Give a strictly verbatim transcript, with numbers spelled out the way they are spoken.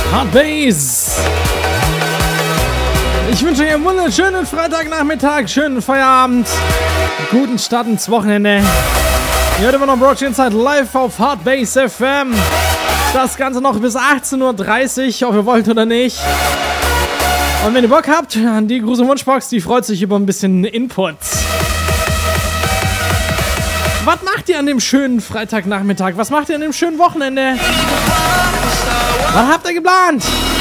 Hard Bass. Ich wünsche euch einen wunderschönen Freitagnachmittag, schönen Feierabend, guten Start ins Wochenende. Ihr hört immer noch Broadcast Inside live auf Hard Bass F M. Das Ganze noch bis achtzehn Uhr dreißig, ob ihr wollt oder nicht. Und wenn ihr Bock habt, an die Gruß- und Wunschbox, die freut sich über ein bisschen Input. Was macht ihr an dem schönen Freitagnachmittag? Was macht ihr an dem schönen Wochenende? Was habt ihr geplant?